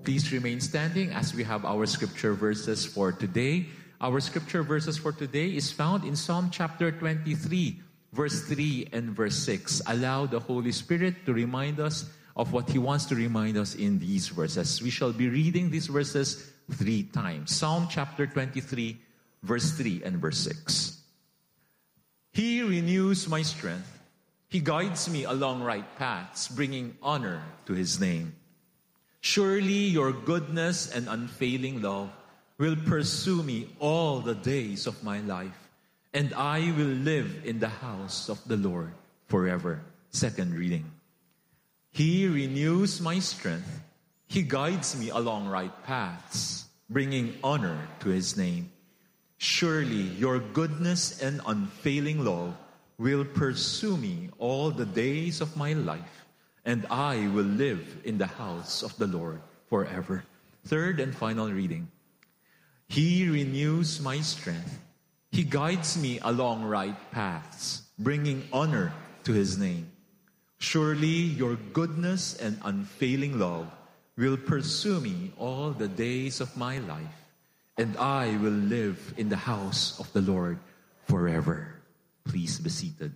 Please remain standing as we have our scripture verses for today. Our scripture verses for today is found in Psalm chapter 23, verse 3 and verse 6. Allow the Holy Spirit to remind us of what He wants to remind us in these verses. We shall be reading these verses 3 times. Psalm chapter 23, verse 3 and verse 6. He renews my strength. He guides me along right paths, bringing honor to His name. Surely your goodness and unfailing love will pursue me all the days of my life, and I will live in the house of the Lord forever. Second reading. He renews my strength. He guides me along right paths, bringing honor to His name. Surely your goodness and unfailing love will pursue me all the days of my life, and I will live in the house of the Lord forever. Third and final reading. He renews my strength. He guides me along right paths, bringing honor to His name. Surely your goodness and unfailing love will pursue me all the days of my life, and I will live in the house of the Lord forever. Please be seated.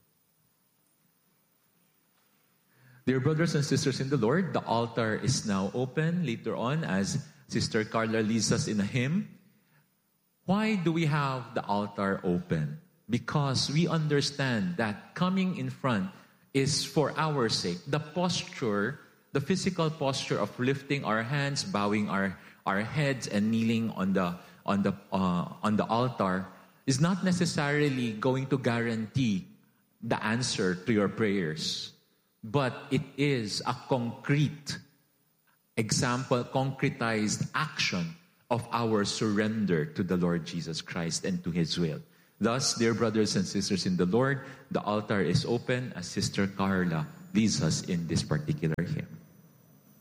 Dear brothers and sisters in the Lord, the altar is now open. Later on, as Sister Carla leads us in a hymn, why do we have the altar open? Because we understand that coming in front is for our sake. The posture, the physical posture of lifting our hands, bowing our heads, and kneeling on the altar is not necessarily going to guarantee the answer to your prayers. But it is a concrete example, concretized action of our surrender to the Lord Jesus Christ and to His will. Thus, dear brothers and sisters in the Lord, the altar is open as Sister Carla leads us in this particular hymn.